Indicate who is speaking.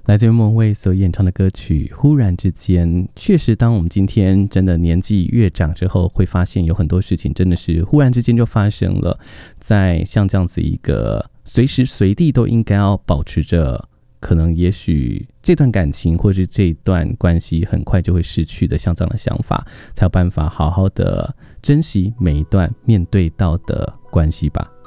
Speaker 1: 来自于莫文蔚所演唱的歌曲《忽然之间》，确实，当我们今天真的年纪越长之后，会发现有很多事情真的是忽然之间就发生了。在像这样子一个随时随地都应该要保持着，可能也许这段感情或是这段关系很快就会失去的像这样的想法，才有办法好好的珍惜每一段面对到的关系吧。